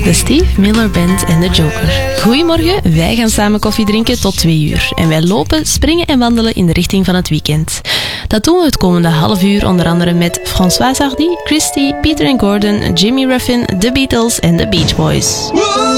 De Steve Miller Band en de Joker. Goedemorgen, wij gaan samen koffie drinken tot 2 uur. En wij lopen, springen en wandelen in de richting van het weekend. Dat doen we het komende half uur onder andere met François Hardy, Christy, Peter and Gordon, Jimmy Ruffin, The Beatles en The Beach Boys.